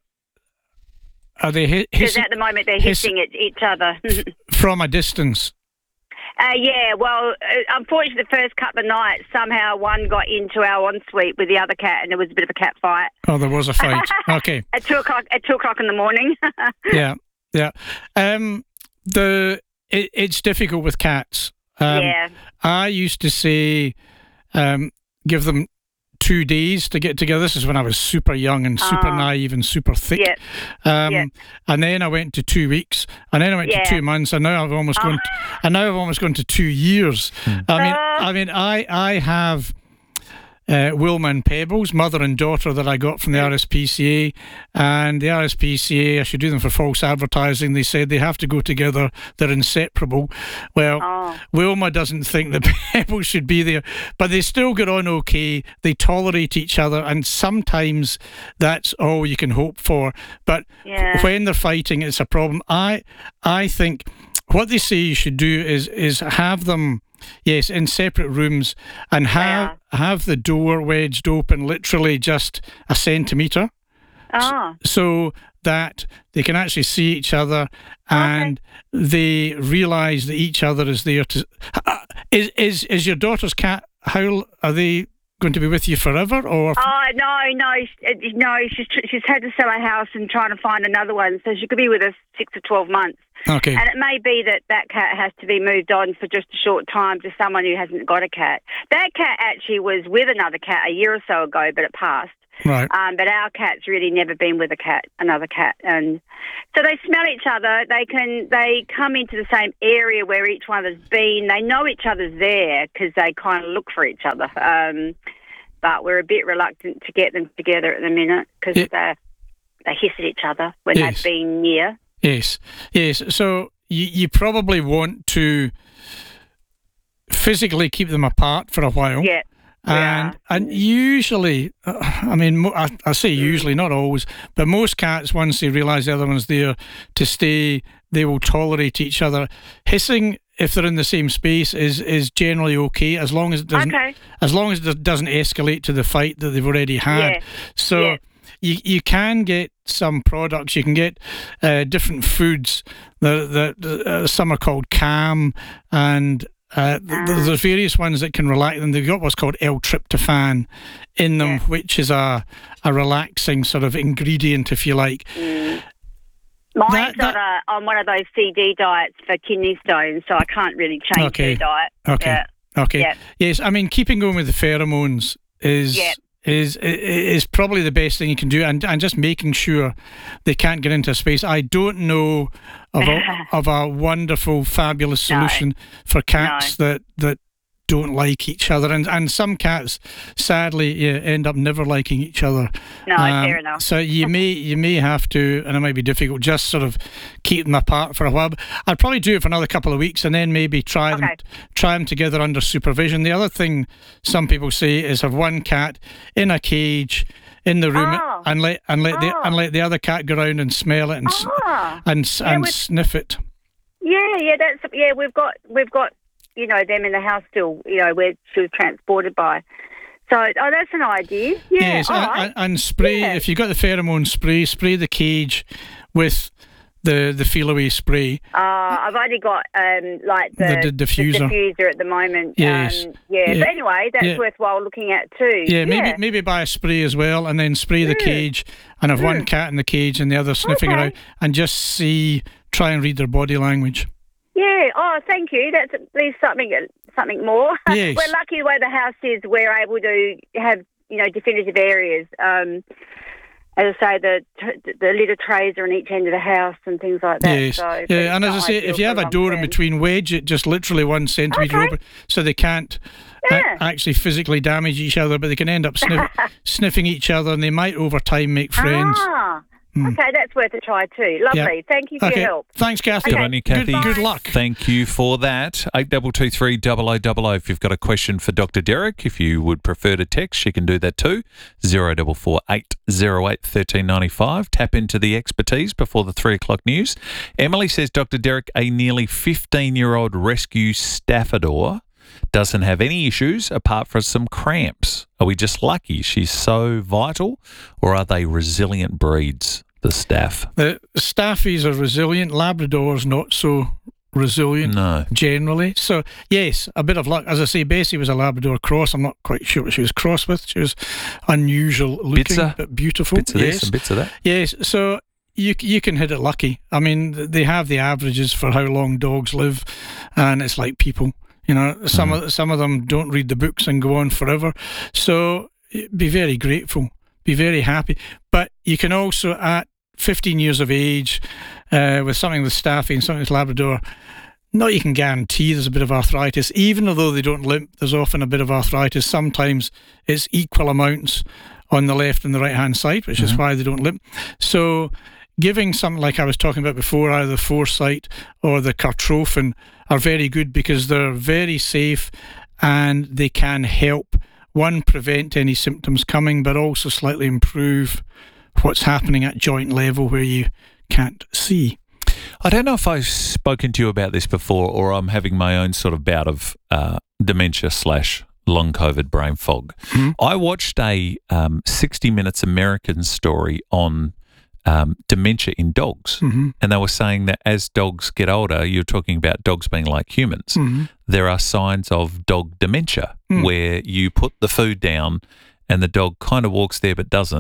are they hi- Because hissing? at the moment they're hiss- hissing at each other. From a distance? Uh, yeah, well, uh, unfortunately, the first couple of nights, somehow one got into our ensuite with the other cat, and there was a bit of a cat fight. Oh, there was a fight. Okay. At two o'clock. At two o'clock in the morning. yeah, yeah. Um, the it, it's difficult with cats. Um, Yeah. I used to say, um, give them two days to get together. This is when I was super young and super Oh. naive and super thick. Yeah. Um, Yeah. And then I went to two weeks, and then I went Yeah. to two months, and now I've almost Oh. gone. To, and now I've almost gone to two years. I mean, Oh. I mean, I I have. Uh, Wilma and Pebbles, mother and daughter that I got from the R S P C A, and the R S P C A, I should do them for false advertising. They said they have to go together, they're inseparable. Well, Oh. Wilma doesn't think that Pebbles should be there, but they still get on okay. They tolerate each other, and sometimes that's all you can hope for. But Yeah. when they're fighting, it's a problem. I I think what they say you should do is is have them. Yes, in separate rooms, and have have the door wedged open literally just a centimetre, Oh. so that they can actually see each other and they realise that each other is there to. Uh, is is is your daughter's cat? How are they going to be with you forever, or? Oh no, no, sh- no. She's she's had to sell her house and trying to find another one, so she could be with us six to twelve months. Okay. And it may be that that cat has to be moved on for just a short time to someone who hasn't got a cat. That cat actually was with another cat a year or so ago, but it passed. Right. Um, but our cat's really never been with a cat, another cat, and so they smell each other. They can they come into the same area where each one has been. They know each other's there because they kind of look for each other. Um, but we're a bit reluctant to get them together at the minute because Yeah. they they hiss at each other when Yes. they've been near. Yes, yes. So you, you probably want to physically keep them apart for a while. Yeah. And and usually, uh, I mean, mo- I, I say usually, not always, but most cats, once they realise the other one's there to stay, they will tolerate each other. Hissing, if they're in the same space, is is generally okay as long as it doesn't Okay. as long as it doesn't escalate to the fight that they've already had. Yeah. So. Yeah. You, you can get some products. You can get uh, different foods. The, the, uh, some are called Calm, and uh, th- th- there's various ones that can relax them. They've got what's called L-tryptophan in them, which is a a relaxing sort of ingredient, if you like. Mm. Mine's on, a, on one of those C D diets for kidney stones, so I can't really change Okay. her diet. Okay. Yeah. Okay. Yeah. Yes, I mean, keeping going with the pheromones is Yeah. is is probably the best thing you can do, and and just making sure they can't get into a space. I don't know of a, of a wonderful, fabulous No. solution for cats that that don't like each other, and and some cats sadly yeah, end up never liking each other. No, fair enough. So you may you may have to, and it might be difficult, just sort of keep them apart for a while. I'd probably do it for another couple of weeks, and then maybe try them try them together under supervision. The other thing some people say is have one cat in a cage in the room Oh. and let and let the and let the other cat go around and smell it and s Ah. and s- Yeah, and we've- sniff it. Yeah, yeah, that's yeah. We've got we've got you know them in the house still. You know where she was transported by. So oh, that's an idea. Yeah, Yes, all and, right. and, and spray if you got the pheromone spray, spray the cage with the the feel away spray. Uh, I've only got um, like the, The d- diffuser. the diffuser at the moment. Yes. Um, yeah. Yeah. But anyway, that's Yeah. worthwhile looking at too. Yeah, maybe maybe buy a spray as well, and then spray the Mm. cage, and have one Mm. cat in the cage and the other sniffing Okay. around, and just see, try and read their body language. Yeah. Oh, thank you. That's at least something something more. Yes. We're lucky the way the house is. We're able to have you know definitive areas. Um, as I say, the the litter trays are on each end of the house and things like that. Yes, So it's yeah, and as I not say, ideal if you for have a long door in term. between, wedge it just literally one centimetre Okay. open, so they can't a- Yeah. actually physically damage each other, but they can end up sniff- sniffing each other, and they might over time make friends. Ah, Mm. okay, that's worth a try too. Lovely. Yeah. Thank you for Okay. your help. Thanks, Kathy. Good on you, Kathy. Good, good luck. Thank you for that. eight two two three double oh double oh. If you've got a question for Doctor Derek, if you would prefer to text, you can do that too. zero four four eight zero eight one three nine five. Tap into the expertise before the three o'clock news. Emily says, Doctor Derek, a nearly fifteen-year-old rescue Staffador doesn't have any issues apart from some cramps. Are we just lucky she's so vital, or are they resilient breeds, the Staff? The Staffies are resilient. Labradors not so resilient. No. Generally. So yes, a bit of luck. As I say, Bessie was a Labrador cross. I'm not quite sure what she was crossed with. She was unusual looking, Bits of- but beautiful. Bits of yes. this and bits of that. Yes, so you you can hit it lucky. I mean, th- they have the averages for how long dogs live, and it's like people. You know, some of some of them don't read the books and go on forever. So be very grateful, be very happy. But you can also, at fifteen years of age, uh, with something with Staffy and something with Labrador, not you can guarantee there's a bit of arthritis. Even although they don't limp, there's often a bit of arthritis. Sometimes it's equal amounts on the left and the right hand side, which is why they don't limp. So giving something like I was talking about before, either the Foresight or the Cartrophin, are very good because they're very safe and they can help, one, prevent any symptoms coming, but also slightly improve what's happening at joint level where you can't see. I don't know if I've spoken to you about this before, or I'm having my own sort of bout of uh, dementia slash long COVID brain fog. Mm-hmm. I watched a um, sixty minutes American story on um, dementia in dogs, Mhm. and they were saying that as dogs get older, you're talking about dogs being like humans, Mhm. there are signs of dog dementia Mm. where you put the food down and the dog kind of walks there but doesn't, and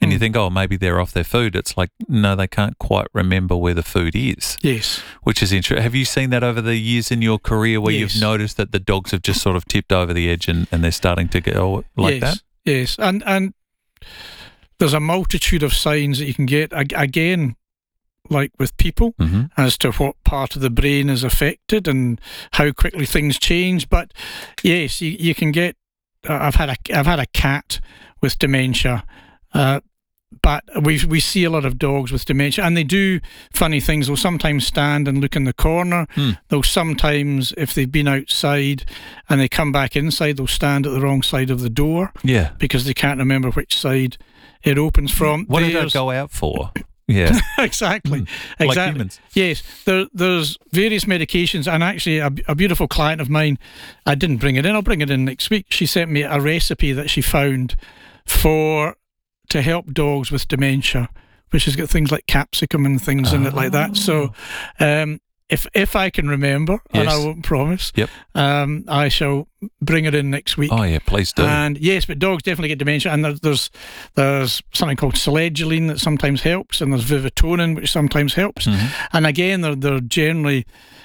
and you think, oh, maybe they're off their food. It's like, no, they can't quite remember where the food is. Yes. Which is interesting. Have you seen that over the years in your career where Yes. you've noticed that the dogs have just sort of tipped over the edge and, and they're starting to go like yes. that? Yes. And, and there's a multitude of signs that you can get. Ag- Again, like with people, mm-hmm. as to what part of the brain is affected and how quickly things change. But yes, you, you can get. Uh, I've had a I've had a cat with dementia, uh, but we we see a lot of dogs with dementia, and they do funny things. They'll sometimes stand and look in the corner. Hmm. They'll sometimes, if they've been outside and they come back inside, they'll stand at the wrong side of the door. Yeah, because they can't remember which side it opens from. What did There's- it go out for? Yeah, exactly. Mm. Exactly. Like humans. Yes, there, there's various medications, and actually, a, a beautiful client of mine, I didn't bring it in. I'll bring it in next week. She sent me a recipe that she found for to help dogs with dementia, which has got things like capsicum and things in it like that. So, um, if if I can remember, and I Yes. won't promise, Yep. um, I shall bring it in next week. Oh, yeah, please do. And yes, but dogs definitely get dementia, and there's there's, there's something called selegiline that sometimes helps, and there's Vivitonin which sometimes helps. Mhm. And again, they're they're generally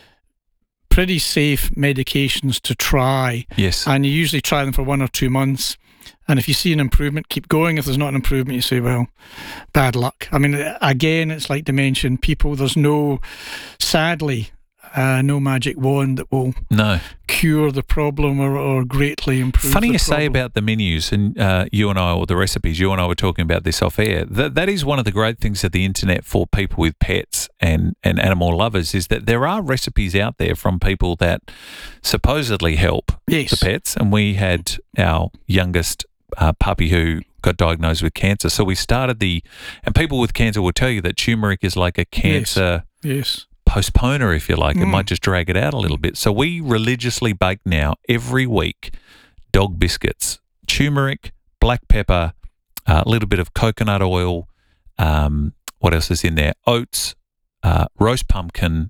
pretty safe medications to try. Yes. And you usually try them for one or two months. And if you see an improvement, keep going. If there's not an improvement, you say, well, bad luck. I mean, again, it's like dementia in people. There's no, sadly, uh, no magic wand that will No. cure the problem or, or greatly improve Funny the you say problem. about the menus, and uh, you and I, or the recipes, you and I were talking about this off air. That that is one of the great things of the internet for people with pets and, and animal lovers, is that there are recipes out there from people that supposedly help Yes. the pets. And we had our youngest uh, puppy who got diagnosed with cancer. So we started the, and people with cancer will tell you that turmeric is like a cancer Yes. postponer, if you like. It Mm. might just drag it out a little bit. So we religiously bake now every week dog biscuits, turmeric, black pepper, a little bit of coconut oil. Um, what else is in there? Oats, uh, roast pumpkin,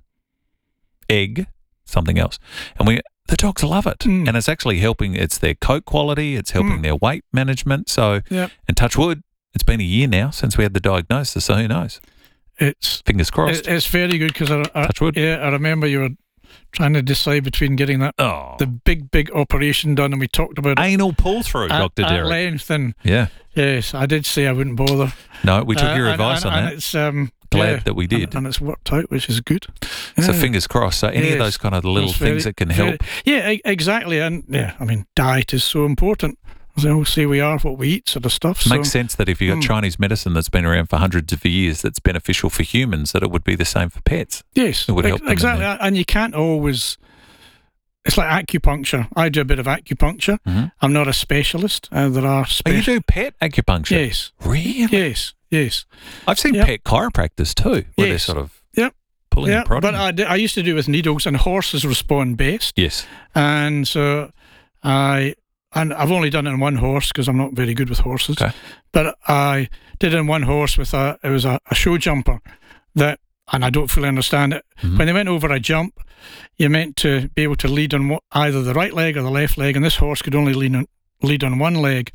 egg, something else. And we the dogs love it. Mm. And it's actually helping. It's their coat quality. It's helping Mm. their weight management. So, Yep. and touch wood, it's been a year now since we had the diagnosis. So who knows? It's Fingers crossed. It, it's very good because I, I, Touch wood. yeah, I remember you were trying to decide between getting that Oh. the big big operation done, and we talked about it Anal pull through, at, Doctor at Derek. length. And Yeah. yes, I did say I wouldn't bother. No, we took Uh, your and- advice and, on and that. It's um, Glad yeah, that we did. and, and it's worked out, which is good. So Yeah. fingers crossed. So any of Yes. those kind of little It's things very- that can very- help. Yeah, e- exactly. And yeah, I mean, diet is so important. As I always say, we are what we eat, sort of stuff. It makes so, sense that if you've got Mm. Chinese medicine that's been around for hundreds of years that's beneficial for humans, that it would be the same for pets. Yes, It would ex- help them in exactly. there. And you can't always. It's like acupuncture. I do a bit of acupuncture. Mhm. I'm not a specialist. Uh, there are Oh, you specialists. do pet acupuncture? Yes. Really? Yes. Yes. I've seen Yep. pet chiropractors too, where they're Yes. sort of Yep. pulling Yeah, and prodding. but I, did, I used to do it with needles, and horses respond best. Yes. And so I, and I've only done it in one horse because I'm not very good with horses. Okay. But I did it in one horse with a, it was a, a show jumper that, and I don't fully understand it. Mhm. When they went over a jump, you're meant to be able to lead on what, either the right leg or the left leg, and this horse could only lead on, lead on one leg.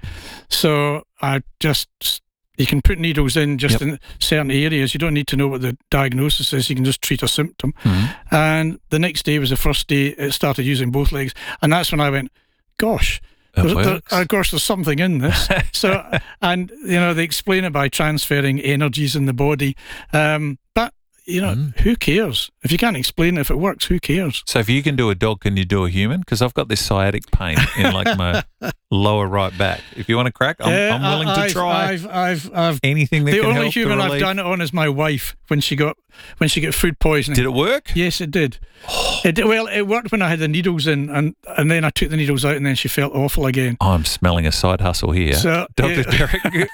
So I just, you can put needles in just Yep. in certain areas. You don't need to know what the diagnosis is. You can just treat a symptom. Mhm. And the next day was the first day it started using both legs. And that's when I went, gosh, It there- there- works. of course, there's something in this. So, and, you know, they explain it by transferring energies in the body. Um, but, you know, Mm. who cares? If you can't explain it, if it works, who cares? So if you can do a dog, can you do a human? Because I've got this sciatic pain in like my lower right back. If you want to crack, I'm, Yeah, I'm willing I- to I've- try I've, I've, I've, anything that the can only help to human I've relieve- done it on is my wife when she got when she got food poisoning. Did it work? Yes, it did. It did. Well, it worked when I had the needles in, and and then I took the needles out, and then she felt awful again. Oh, I'm smelling a side hustle here. So, Doctor yeah. Derek,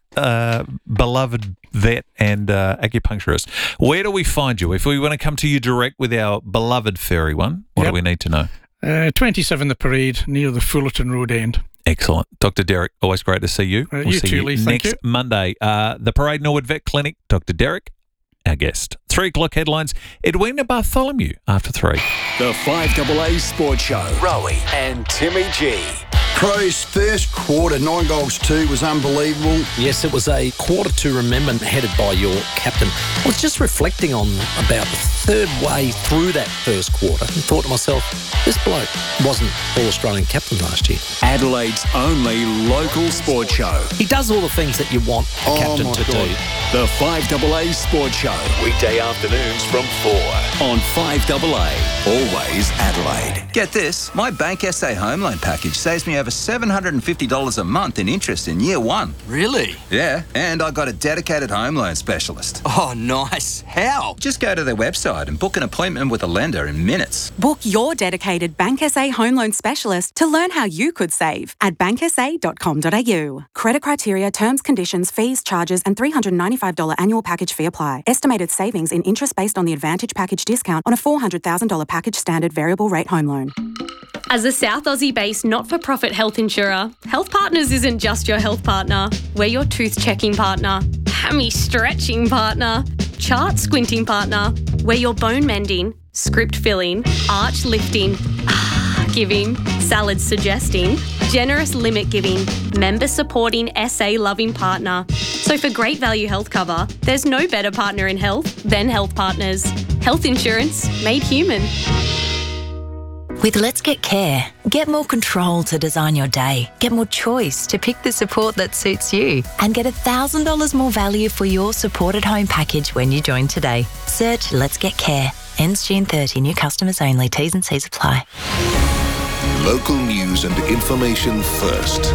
uh, beloved vet and uh, acupuncturist. Where do we find you? If we want to come to you direct with our beloved furry one, what Yep. do we need to know? Uh, twenty-seven The Parade, near the Fullerton Road end. Excellent. Doctor Derek, always great to see you. Uh, we'll you see too, you Lee. Thank next you. Monday. Uh, the Parade Norwood Vet Clinic, Doctor Derek, our guest. Three o'clock headlines. Edwina Bartholomew after three. The five A A Sports Show. Rowie and Timmy G. Crows first quarter, nine goals two, was unbelievable. Yes, it was a quarter to remember, headed by your captain. I was just reflecting on about the third way through that first quarter and thought to myself, this bloke wasn't All-Australian captain last year. Adelaide's only local sports show. He does all the things that you want a Oh captain my to God. do. The five A A Sports Show. Weekday afternoons from four on five A A. Always Adelaide. Get this, my Bank S A home loan package saves me over seven hundred fifty dollars a month in interest in year one. Really? Yeah, and I got a dedicated home loan specialist. Oh, nice. How? Just go to their website and book an appointment with a lender in minutes. Book your dedicated Bank S A home loan specialist to learn how you could save at bank s a dot com dot a u. Credit criteria, terms, conditions, fees, charges and three hundred ninety-five dollars annual package fee apply. Estimated savings in interest based on the Advantage package discount on a four hundred thousand dollars package standard variable rate home loan. As a South Aussie-based not-for-profit health insurer, Health Partners isn't just your health partner. We're your tooth-checking partner, hammy-stretching partner, chart-squinting partner. We're your bone-mending, script-filling, arch-lifting, giving, salad-suggesting, generous limit-giving, member-supporting, S A-loving partner. So for great value health cover, there's no better partner in health than Health Partners. Health insurance made human. With Let's Get Care, get more control to design your day, get more choice to pick the support that suits you, and get one thousand dollars more value for your supported home package when you join today. Search Let's Get Care. Ends June thirtieth. New customers only. T's and C's apply. Local news and information first.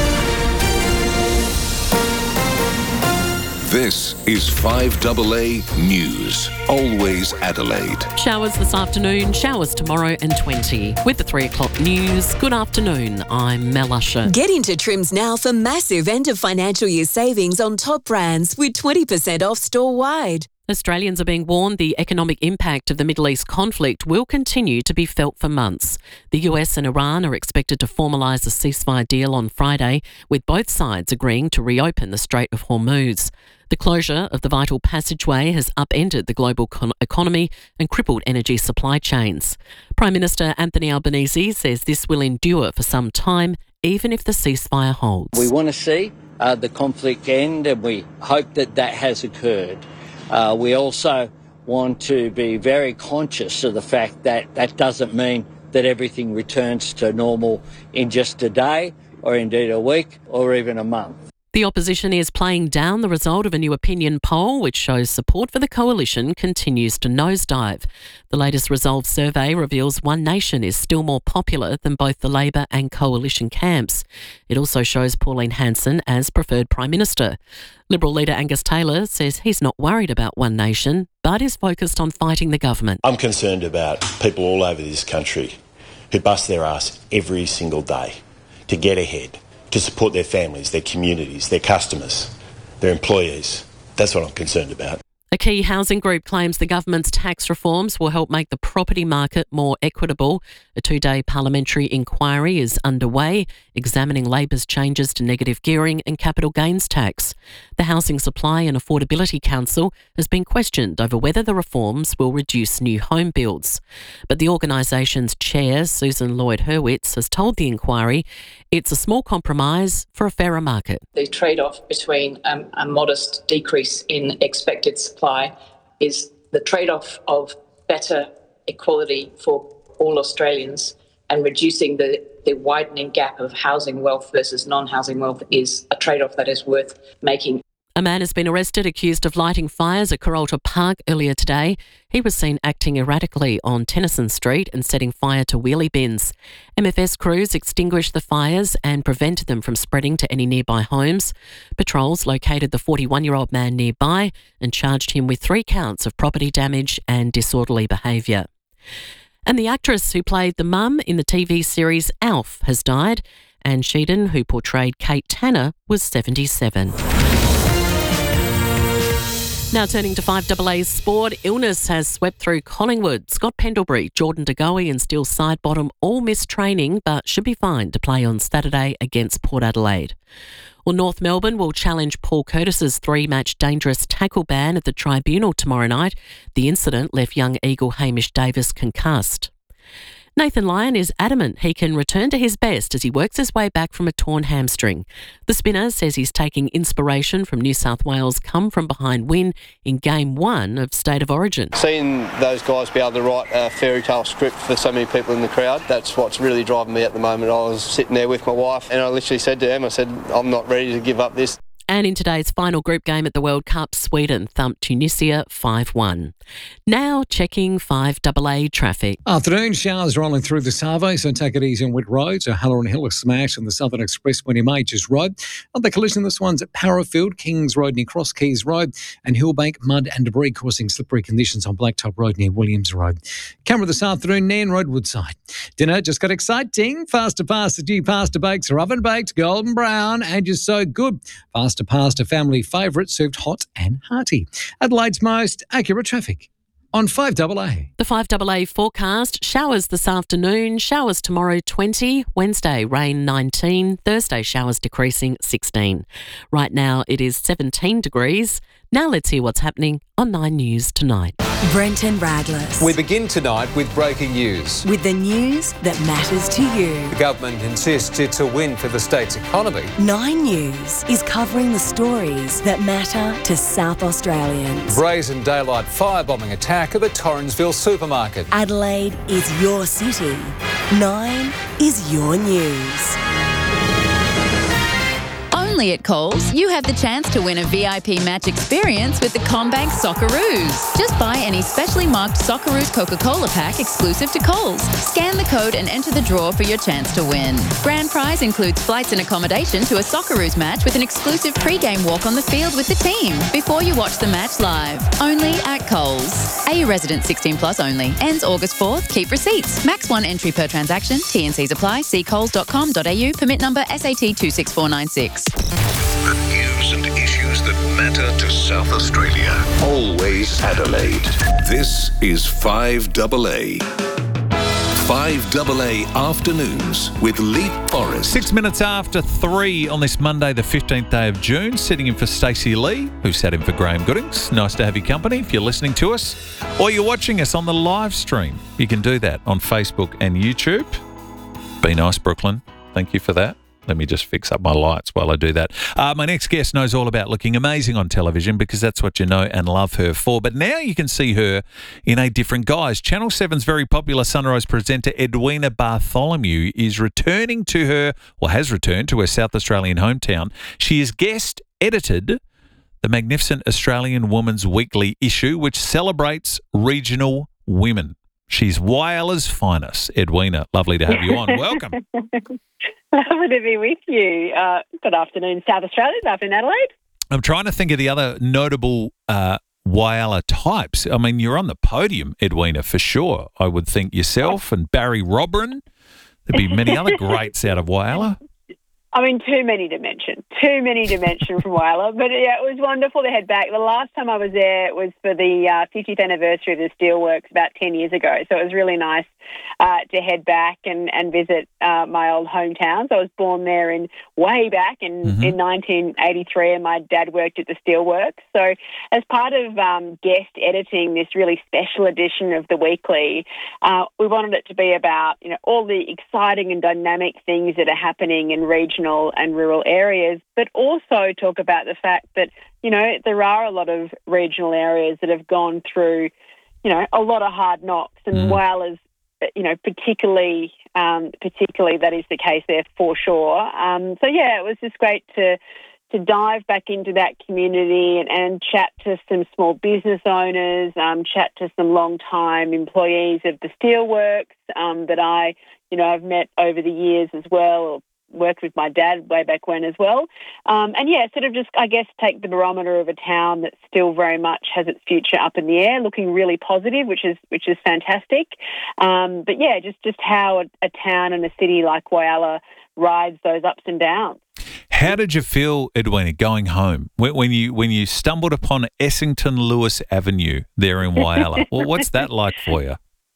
This is five A A News. Always Adelaide. Showers this afternoon, showers tomorrow and twenty. With the three o'clock news, good afternoon, I'm Mel Usher. Get into Trims now for massive end of financial year savings on top brands with twenty percent off store-wide. Australians are being warned the economic impact of the Middle East conflict will continue to be felt for months. The U S and Iran are expected to formalise a ceasefire deal on Friday, with both sides agreeing to reopen the Strait of Hormuz. The closure of the vital passageway has upended the global con- economy and crippled energy supply chains. Prime Minister Anthony Albanese says this will endure for some time, even if the ceasefire holds. We want to see uh, the conflict end, and we hope that that has occurred. Uh, we also want to be very conscious of the fact that that doesn't mean that everything returns to normal in just a day or indeed a week or even a month. The opposition is playing down the result of a new opinion poll, which shows support for the coalition continues to nosedive. The latest Resolve survey reveals One Nation is still more popular than both the Labor and coalition camps. It also shows Pauline Hanson as preferred Prime Minister. Liberal leader Angus Taylor says he's not worried about One Nation, but is focused on fighting the government. I'm concerned about people all over this country who bust their ass every single day to get ahead, to support their families, their communities, their customers, their employees. That's what I'm concerned about. A key housing group claims the government's tax reforms will help make the property market more equitable. A two-day parliamentary inquiry is underway, examining Labor's changes to negative gearing and capital gains tax. The Housing Supply and Affordability Council has been questioned over whether the reforms will reduce new home builds. But the organisation's chair, Susan Lloyd-Hurwitz, has told the inquiry it's a small compromise for a fairer market. The trade-off between um, a modest decrease in expected supply is the trade-off of better equality for all Australians, and reducing the, the widening gap of housing wealth versus non-housing wealth is a trade-off that is worth making. A man has been arrested accused of lighting fires at Kurralta Park earlier today. He was seen acting erratically on Tennyson Street and setting fire to wheelie bins. M F S crews extinguished the fires and prevented them from spreading to any nearby homes. Patrols located the forty-one-year-old man nearby and charged him with three counts of property damage and disorderly behaviour. And the actress who played the mum in the T V series Alf has died. Anne Sheedon, who portrayed Kate Tanner, was seventy-seven. Now turning to five A A's sport, illness has swept through Collingwood. Scott Pendlebury, Jordan De Goey and Steele Sidebottom all missed training but should be fine to play on Saturday against Port Adelaide. Well, North Melbourne will challenge Paul Curtis's three-match dangerous tackle ban at the tribunal tomorrow night. The incident left young Eagle Hamish Davis concussed. Nathan Lyon is adamant he can return to his best as he works his way back from a torn hamstring. The spinner says he's taking inspiration from New South Wales' come-from-behind win in Game one of State of Origin. Seeing those guys be able to write a fairy tale script for so many people in the crowd, that's what's really driving me at the moment. I was sitting there with my wife and I literally said to them, I said, I'm not ready to give up this. And in today's final group game at the World Cup, Sweden thumped Tunisia five one. Now checking five A A traffic. Afternoon showers rolling through the Savo, so take it easy on wet roads. O'Halloran Hill, a smash on the Southern Expressway near Majors Road. On the collision, this one's at Parafield, Kings Road near Cross Keys Road, and Hillbank, mud and debris causing slippery conditions on Blacktop Road near Williams Road. Camera this afternoon, Nairn Road, Woodside. Dinner just got exciting. Faster Pasta, new pasta bakes are oven baked, golden brown, and just so good. Faster Pasta, family favourite, served hot and hearty. Adelaide's most accurate traffic on five A A. The five A A forecast: showers this afternoon, showers tomorrow twenty, Wednesday rain nineteen, Thursday showers decreasing sixteen. Right now it is seventeen degrees. Now let's hear what's happening on Nine News tonight. Brenton Radless. We begin tonight with breaking news. With the news that matters to you. The government insists it's a win for the state's economy. Nine News is covering the stories that matter to South Australians. Brazen daylight firebombing attack of a Torrensville supermarket. Adelaide is your city. Nine is your news. Only at Coles, you have the chance to win a V I P match experience with the CommBank Socceroos. Just buy any specially marked Socceroos Coca-Cola pack exclusive to Coles. Scan the code and enter the draw for your chance to win. Grand prize includes flights and accommodation to a Socceroos match with an exclusive pre-game walk on the field with the team before you watch the match live. Only at Coles. Are you resident sixteen plus only? Ends August fourth. Keep receipts. Max one entry per transaction. T and Cs apply. See coles dot com dot a u. Permit number S A T two six four nine six. The news and issues that matter to South Australia. Always Adelaide. This is five A A. five A A Afternoons with Lee Forrest. Six minutes after three on this Monday, the fifteenth day of June, sitting in for Stacey Lee, who sat in for Graham Goodings. Nice to have your company if you're listening to us or you're watching us on the live stream. You can do that on Facebook and YouTube. Be nice, Brooklyn. Thank you for that. Let me just fix up my lights while I do that. Uh, my next guest knows all about looking amazing on television because that's what you know and love her for. But now you can see her in a different guise. Channel seven's very popular Sunrise presenter Edwina Bartholomew is returning to her, or has returned to her South Australian hometown. She has guest edited the magnificent Australian Woman's Weekly issue, which celebrates regional women. She's Whyala's finest. Edwina, lovely to have you on. Welcome. Lovely to be with you. Uh, good afternoon, South Australia. Good afternoon, Adelaide. I'm trying to think of the other notable uh, Whyala types. I mean, you're on the podium, Edwina, for sure. I would think yourself and Barry Robran. There'd be many other greats out of Whyala. I mean, too many to mention. Too many to mention from Whyala. But, yeah, it was wonderful to head back. The last time I was there was for the uh, fiftieth anniversary of the Steelworks about ten years ago. So it was really nice uh, to head back and, and visit uh, my old hometown. So I was born there in way back in, mm-hmm. in nineteen eighty-three, and my dad worked at the Steelworks. So as part of um, guest editing this really special edition of the Weekly, uh, we wanted it to be about, you know, all the exciting and dynamic things that are happening in regional and rural areas, but also talk about the fact that, you know, there are a lot of regional areas that have gone through, you know, a lot of hard knocks, and mm. Whyala's, you know, particularly, um, particularly that is the case there for sure. Um, so, yeah, it was just great to to dive back into that community and, and chat to some small business owners, um, chat to some long-time employees of the Steelworks um, that I, you know, I've met over the years as well, or worked with my dad way back when as well. Um, and, yeah, sort of just, I guess, take the barometer of a town that still very much has its future up in the air, looking really positive, which is which is fantastic. Um, but, yeah, just, just how a, a town and a city like Whyala rides those ups and downs. How did you feel, Edwina, going home when, when you when you stumbled upon Essington Lewis Avenue there in Whyala? Well, what's that like for you?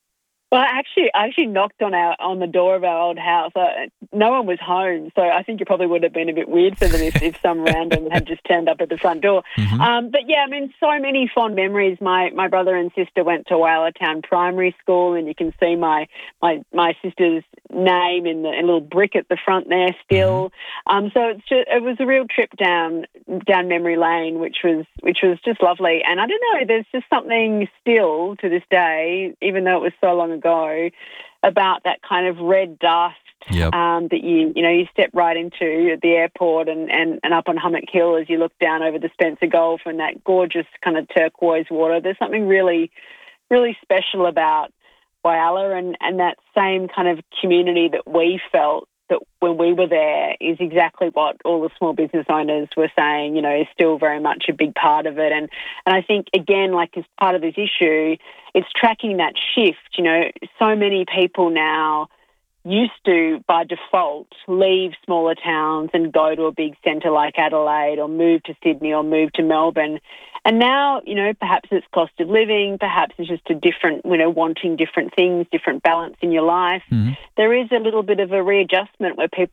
Well, actually, I actually knocked on our on the door of our old house. Uh, no one was home, so I think it probably would have been a bit weird for them if, if some random had just turned up at the front door. Mm-hmm. Um, but yeah, I mean, so many fond memories. My my brother and sister went to Whyalla Town Primary School, and you can see my my my sister's name in the in a little brick at the front there still. Mm-hmm. Um, so it's just, it was a real trip down down memory lane, which was which was just lovely. And I don't know, there's just something still to this day, even though it was so long ago. ago about that kind of red dust yep. um, that you you know you step right into at the airport and, and, and up on Hummock Hill as you look down over the Spencer Gulf and that gorgeous kind of turquoise water. There's something really, really special about Whyalla, and, and that same kind of community that we felt that when we were there is exactly what all the small business owners were saying, you know, is still very much a big part of it. And and I think, again, like as part of this issue, it's tracking that shift. You know, so many people now used to, by default, leave smaller towns and go to a big centre like Adelaide or move to Sydney or move to Melbourne. And now, you know, perhaps it's cost of living, perhaps it's just a different, you know, wanting different things, different balance in your life. Mm-hmm. There is a little bit of a readjustment where people